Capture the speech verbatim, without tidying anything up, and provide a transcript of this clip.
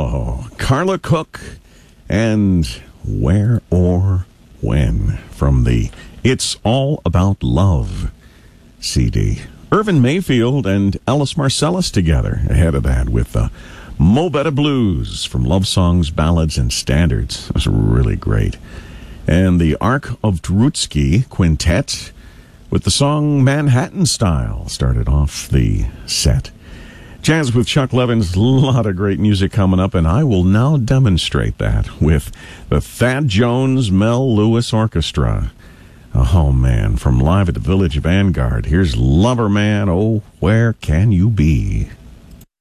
Oh, Carla Cook and Where or When from the It's All About Love C D. Irvin Mayfield and Ellis Marcellus together ahead of that with the Mo Better Blues from Love Songs, Ballads, and Standards. It was really great. And the Ark of Tarutsky Quintet with the song Manhattan Style started off the set. Jazz with Chuck Levins, a lot of great music coming up, and I will now demonstrate that with the Thad Jones Mel Lewis Orchestra. Oh, man, from live at the Village Vanguard, here's Lover Man, Oh, Where Can You Be?